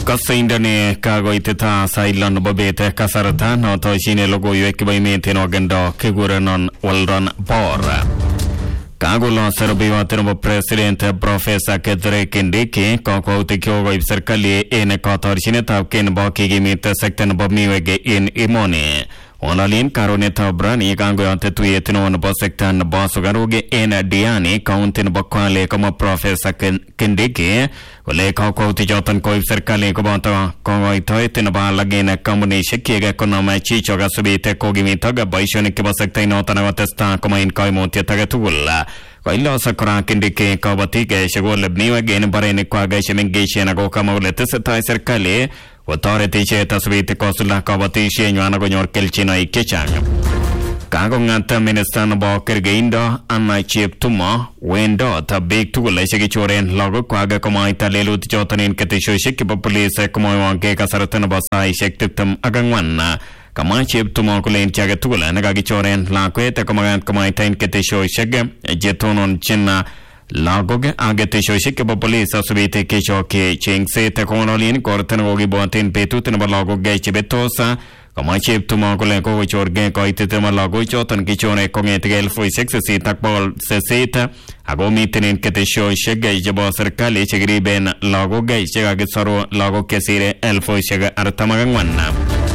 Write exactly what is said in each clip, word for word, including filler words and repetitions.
Kasindane kagoiteta sailon bobete kasarata noto shine logo yueki baimete no gendo kigurenon walron bor. Kagulo serbiwa tenobo presidente professor Kithure Kindiki koko utikyogo ibserkali ene kotor shine tabken boki gimite sekten bomiwege in imoni. Onalin karoneta brani kango yante tuyetino no sektan bosugaruge ene diani kauntin bokwale kama professor Kindiki ole koko utijotan ko ibserkali ko bonto kongo itoitin ba lagene kamuni shekige konoma chicho gasubite kogimita ga baishoni ke bosektain otana testa koma in kaimotia tagatulla Kailo sakura Kindiki kabatike shagol bniwa gene barene kwaga shemengeshe na go kama ule testa serkali authority che tasbite kosula kabati she nyana go nyor kelchino ikechang kago ngata minister no bo kergeindo anna chep tuma wendo ta big tugule shege choren logo kwaga koma italelu tijotanin ketisho shek police koma wanke kasaratan basai shek tiptam agangwanna kama chep tuma kulen chaga tugula naga gichoren la kwete koma koma itain ketisho shek jetonon chinna Lagoge agete shoshik ke police asubite ke choke chengse te konolin korten gogi bonten petuten ba lagoge chebetosa kama chep tuma kole ko chorge ko itete ma lago chotan ki chone kongetel foi sexy takbol seseta ago mitenen kete shoshik ge jabo serkali chegriben lagoge chega ge saro lago kesire elfoi chega artamagwanna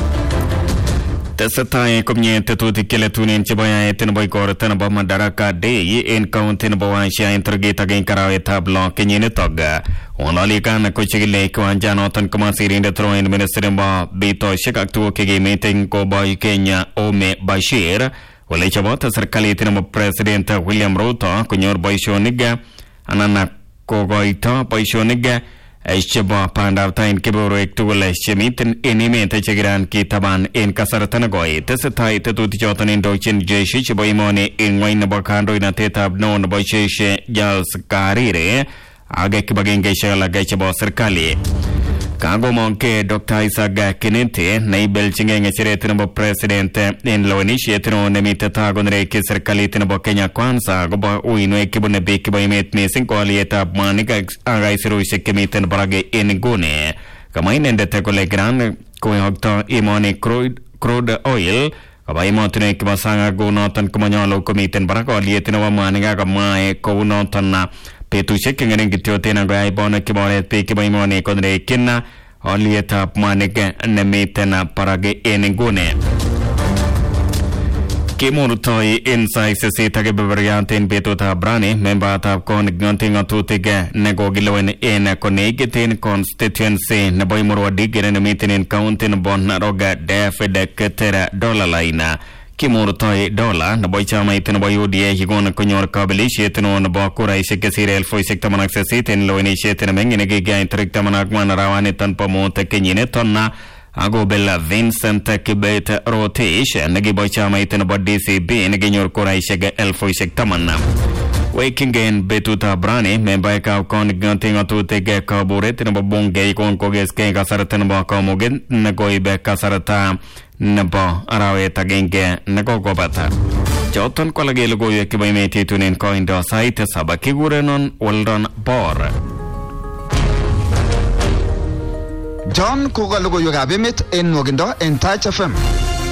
Tesatae komnyete tuti kele tunin chibaya etin boy korten ba madaraka de yi en countin ba sha intergeta gen karawe tablo kenyene toga onali kan ko chigile ko anjano tan kama sirinde tro in minister ba bito shekak tu ke meeting ko boy Kenya Ome Bashir wale chabota serikali tin president William Ruto kunyor boy shoniga anana ko goita boy shoniga Eshba pandavta in kiboro ektugule shemitin inimete chegiran ki taban in kasaratan goy tesetai tetuti jotan in dochin jeshi chiboimone in wain bakando in atetab non boyshe jals karire age kibagenge shala gachbo serkali Kago monke Doctor Isaac Kinete naibel chingenge chiretin bo president in lowenishi etino nemite tagonre ki serkali tin bo Kenya Kwanza go ba uino ekibone beki bo imet mesin ko alieta manika agai siru shekemiten barage in gune kama inende tekole gran ko hokta imoni crude crude oil kaba imotine kibasanga go notan kumanyalo komiten barako alietin wa manika kama e ko notan na Petu shekengering kityotina go ay bona kiboret pe kibaimone konre kinna olieta manike nemitena parage eningune Kimurutoi inside se tage bevariante in betota brani member ta kon gnonting atutige nego giloen en konegeten constituency ne boymuro digere nemitin in countin bon roga defede ketera dollar line Kimurutoi dola na boy chama iteno boy udie higon konyor kabeli sheteno na bakura isike sirel foi sekta manak se siten lo ini sheteno mengene ge ga interikta manak man rawane tan pamote kenyine tonna ago bella Vincent Kibet Rotesh nagi boy chama iteno boddi C B nagi nyor kora isike el foi sekta manna Waking in betuta brani member ka kon ganting atute ge kabure teno bonge kon koges ke kasarten ba kamogen nagoi be kasarata Nabo arawe tagenge nagogo bata Joton kolage logo yeki bay meti tunin ko indo site sabaki gurenon walron bor John koga logo yoga bemit en nogindo en Touch F M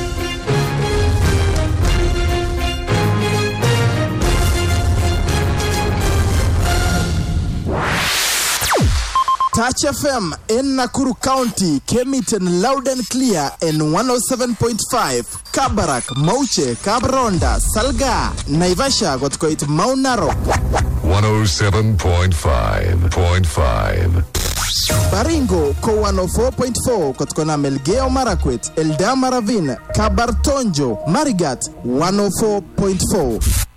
Touch F M in Nakuru County came it in loud and clear in one oh seven point five. Kabarak, Mauche, Kabronda, Salga, Naivasha got quite Mount Narok. one oh seven point five point five. Baringo, Ko one oh four point four, Kotkona Melgeo Marakwet, Eldama Ravine, Kabartonjo, Marigat, one oh four point four.